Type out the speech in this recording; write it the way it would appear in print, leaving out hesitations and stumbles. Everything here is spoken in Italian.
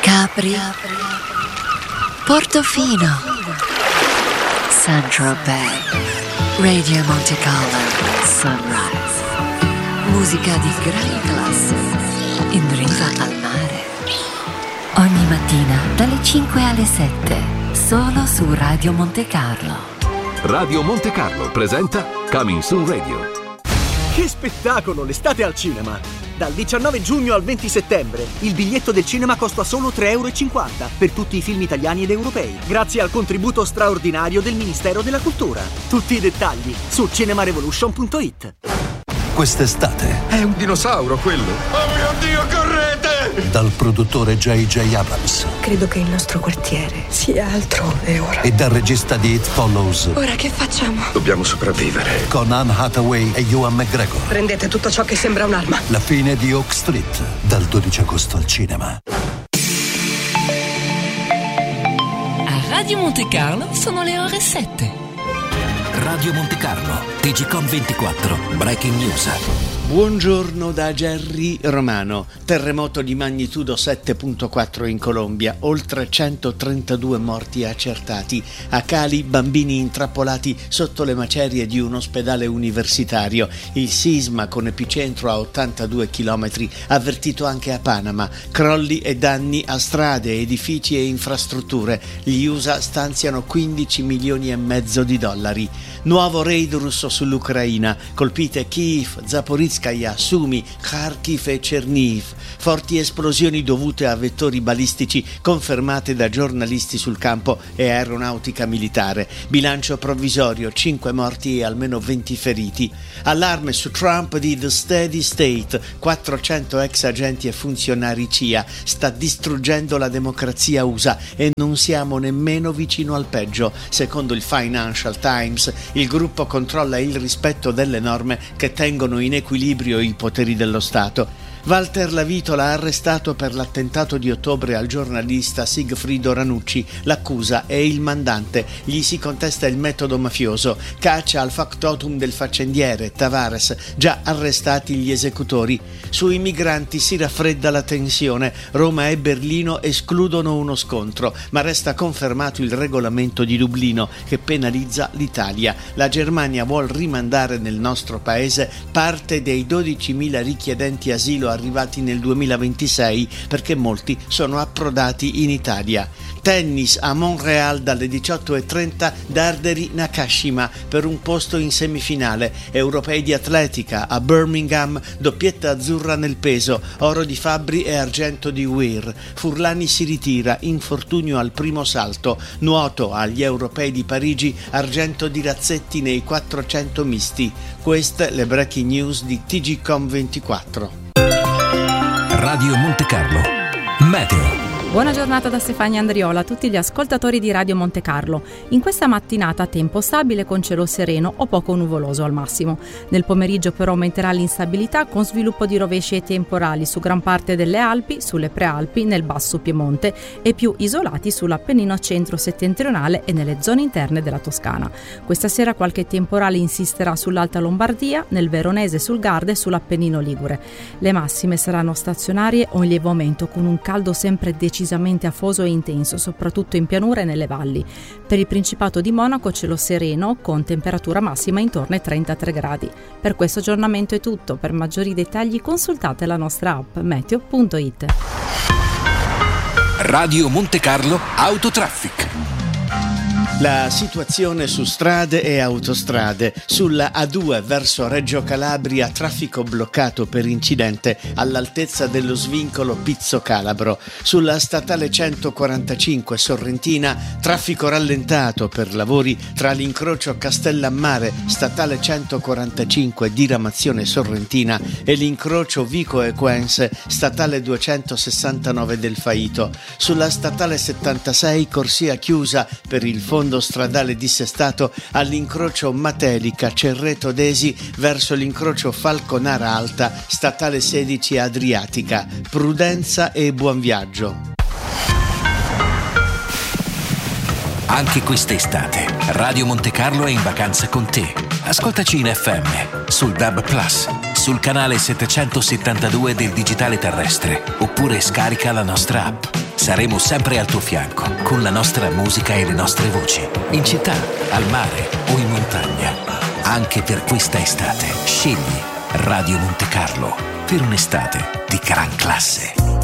Capri, Portofino, Saint-Tropez, Radio Monte Carlo, Sunrise. Musica di grande classe, in riva al mare. Ogni mattina dalle 5 alle 7, solo su Radio Monte Carlo. Radio Monte Carlo presenta Coming Soon Radio. Che spettacolo, l'estate al cinema! Dal 19 giugno al 20 settembre il biglietto del cinema costa solo €3,50 per tutti i film italiani ed europei, grazie al contributo straordinario del Ministero della Cultura. Tutti i dettagli su cinemarevolution.it. Quest'estate è un dinosauro quello. Oh mio Dio, correte! Dal produttore J.J. Abrams. Credo che il nostro quartiere sia altrove ora. E dal regista di It Follows. Ora che facciamo? Dobbiamo sopravvivere. Con Anne Hathaway e Ewan McGregor. Prendete tutto ciò che sembra un'arma. La fine di Oak Street, dal 12 agosto al cinema. A Radio Monte Carlo sono le ore 7. Radio Monte Carlo, TGCOM 24, Breaking News. Buongiorno da Gerry Romano. Terremoto di magnitudo 7.4 in Colombia, oltre 132 morti accertati. A Cali bambini intrappolati sotto le macerie di un ospedale universitario. Il sisma con epicentro a 82 km, avvertito anche a Panama. Crolli e danni a strade, edifici e infrastrutture. Gli USA stanziano 15 milioni e mezzo di dollari. Nuovo raid russo sull'Ucraina, colpite Kiev, Zaporizhzhia, Sumi, Kharkiv e Chernihiv. Forti esplosioni dovute a vettori balistici confermate da giornalisti sul campo e aeronautica militare. Bilancio provvisorio, 5 morti e almeno 20 feriti. Allarme su Trump di The Steady State, 400 ex agenti e funzionari CIA. Sta distruggendo la democrazia USA e non siamo nemmeno vicino al peggio. Secondo il Financial Times, il gruppo controlla il rispetto delle norme che tengono in equilibrio i poteri dello Stato. Walter Lavitola arrestato per l'attentato di ottobre al giornalista Sigfrido Ranucci. L'accusa è il mandante, gli si contesta il metodo mafioso. Caccia al factotum del faccendiere Tavares, già arrestati gli esecutori. Sui migranti si raffredda la tensione. Roma e Berlino escludono uno scontro, ma resta confermato il regolamento di Dublino che penalizza l'Italia. La Germania vuol rimandare nel nostro paese parte dei 12.000 richiedenti asilo arrivati nel 2026 perché molti sono approdati in Italia. Tennis a Montréal dalle 18:30 Darderi Nakashima per un posto in semifinale. Europei di atletica a Birmingham, doppietta azzurra nel peso, oro di Fabbri e argento di Weir. Furlani si ritira, infortunio al primo salto. Nuoto agli Europei di Parigi, argento di Razzetti nei 400 misti. Queste le breaking news di TGCOM 24. Radio Monte Carlo, Meteo. Buona giornata da Stefania Andriola a tutti gli ascoltatori di Radio Monte Carlo. In questa mattinata tempo stabile con cielo sereno o poco nuvoloso al massimo. Nel pomeriggio però aumenterà l'instabilità con sviluppo di rovesci e temporali su gran parte delle Alpi, sulle Prealpi, nel Basso Piemonte e più isolati sull'Appennino centro-settentrionale e nelle zone interne della Toscana. Questa sera qualche temporale insisterà sull'Alta Lombardia, nel Veronese, sul Garda e sull'Appennino Ligure. Le massime saranno stazionarie o in lieve aumento con un caldo sempre decisamente afoso e intenso, soprattutto in pianura e nelle valli. Per il Principato di Monaco cielo sereno con temperatura massima intorno ai 33 gradi. Per questo aggiornamento è tutto. Per maggiori dettagli consultate la nostra app meteo.it. Radio Monte Carlo Autotraffic. La situazione su strade e autostrade. Sulla A2 verso Reggio Calabria, traffico bloccato per incidente all'altezza dello svincolo Pizzo Calabro. Sulla statale 145 Sorrentina, traffico rallentato per lavori tra l'incrocio Castellammare, statale 145 diramazione Sorrentina e l'incrocio Vico Equense, statale 269 del Faito. Sulla statale 76 corsia chiusa per il fondo stradale dissestato all'incrocio Matelica Cerreto Desi verso l'incrocio Falconara Alta, statale 16 Adriatica. Prudenza e buon viaggio. Anche quest'estate Radio Monte Carlo è in vacanza con te. Ascoltaci in FM, sul DAB+, sul canale 772 del digitale terrestre, oppure scarica la nostra app. Saremo sempre al tuo fianco, con la nostra musica e le nostre voci. In città, al mare o in montagna. Anche per questa estate, scegli Radio Monte Carlo per un'estate di gran classe.